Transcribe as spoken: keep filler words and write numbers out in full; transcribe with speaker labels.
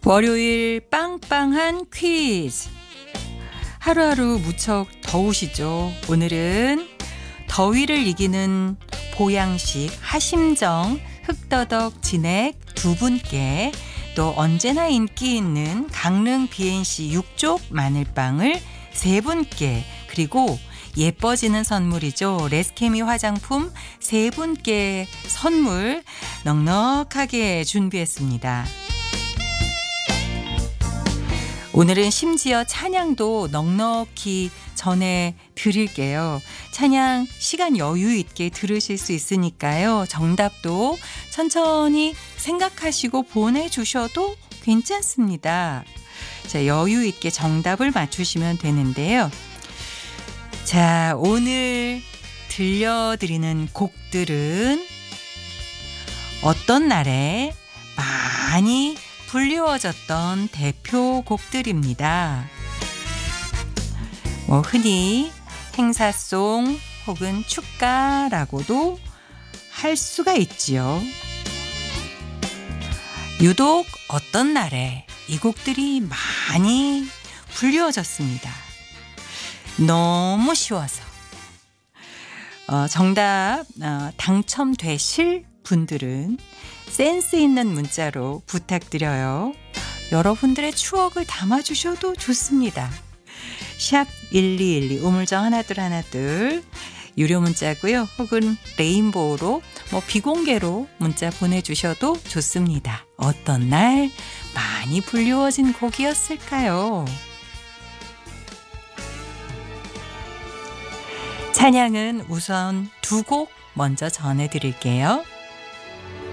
Speaker 1: 월요일 빵빵한 퀴즈. 하루하루 무척 더우시죠? 오늘은 더위를 이기는 보양식 하심정 흑더덕 진액 두 분께, 또 언제나 인기 있는 강릉 비엔씨 육족 마늘빵을 세 분께, 그리고 예뻐지는 선물이죠. 레스케미 화장품 세 분께 선물 넉넉하게 준비했습니다. 오늘은 심지어 찬양도 넉넉히 전해드릴게요. 찬양 시간 여유 있게 들으실 수 있으니까요. 정답도 천천히 생각하시고 보내주셔도 괜찮습니다. 자, 여유 있게 정답을 맞추시면 되는데요. 자, 오늘 들려드리는 곡들은 어떤 날에 많이 불리워졌던 대표 곡들입니다. 뭐 흔히 행사송 혹은 축가라고도 할 수가 있지요. 유독 어떤 날에 이 곡들이 많이 불리워졌습니다. 너무 쉬워서. 어, 정답 어, 당첨되실 분들은 센스 있는 문자로 부탁드려요. 여러분들의 추억을 담아주셔도 좋습니다. 샵 일이일이 우물정 하나둘 하나둘 유료 문자고요. 혹은 레인보우로 뭐 비공개로 문자 보내주셔도 좋습니다. 어떤 날 많이 불리워진 곡이었을까요? 찬양은 우선 두 곡 먼저 전해드릴게요.